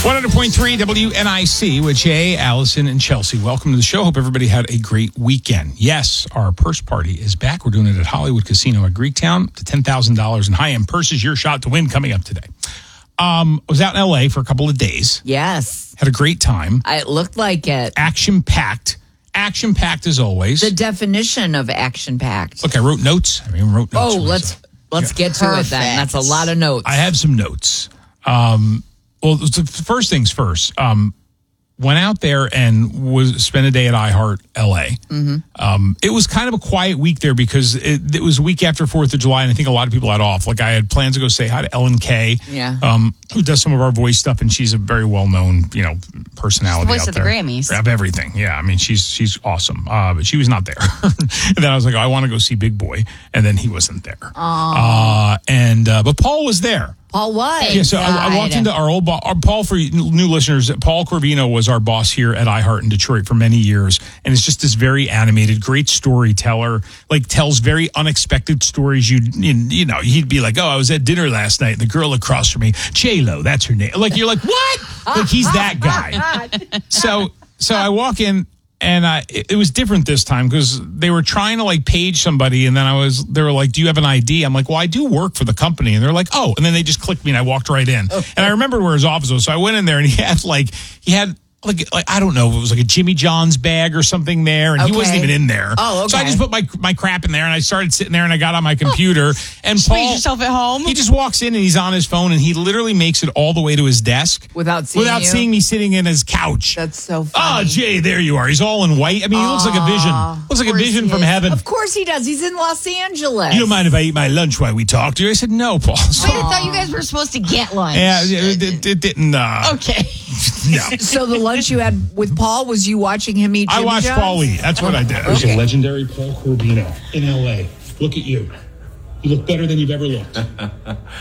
100.3 WNIC with Jay, Allison, and Chelsea. Welcome to the show. Hope everybody had a great weekend. Yes, our purse party is back. We're doing it at Hollywood Casino at Greektown. To $10,000 in high-end purses. Your shot to win coming up today. Was out in L.A. for a couple of days. Yes. Had a great time. It looked like it. Action-packed. Action-packed as always. The definition of action-packed. Look, I wrote notes. Wrote notes. Oh, let's get to it then. That's a lot of notes. I have some notes. Well, first things first. Went out there and spent a day at iHeart LA. Mm-hmm. It was kind of a quiet week there because it was a week after 4th of July, and I think a lot of people had off. Like I had plans to go say hi to Ellen Kay, who does some of our voice stuff, and she's a very well-known, personality voice out of there. the Grammys. Of everything, yeah. I mean, she's awesome, but she was not there. And then I was like, I want to go see Big Boy, and then he wasn't there. But Paul was there. Paul was. Yeah, so I walked into our old boss. Paul, for new listeners, Paul Corvino was our boss here at iHeart in Detroit for many years, and is just this very animated, great storyteller. Like tells very unexpected stories. He'd be like, "Oh, I was at dinner last night, and the girl across from me, J-Lo, that's her name." Like you're like, "What?" Like he's that guy. So I walk in. And it was different this time because they were trying to page somebody, and then they were like, "Do you have an ID?" I'm like, "Well, I do work for the company," and they're like, "Oh," and then they just clicked me, and I walked right in. Okay. And I remembered where his office was, so I went in there, and he had I don't know if it was like a Jimmy John's bag or something there, and he wasn't even in there. Oh, okay. So I just put my crap in there, and I started sitting there, and I got on my computer. And Just Paul, made yourself at home. He just walks in, and he's on his phone, and he literally makes it all the way to his desk without seeing me sitting in his couch. That's so funny. Oh, Jay, there you are. He's all in white. I mean, he looks like a vision. Looks like a vision from heaven. Of course he does. He's in Los Angeles. You don't mind if I eat my lunch while we talk to you? I said, no, Paul. Wait, I thought you guys were supposed to get lunch. Yeah, it didn't. Okay. No. So the lunch you had with Paul was you watching him eat Jimmy I watched John's? Paul eat. That's what I did. There's a legendary Paul Corvino in L.A. Look at you. You look better than you've ever looked.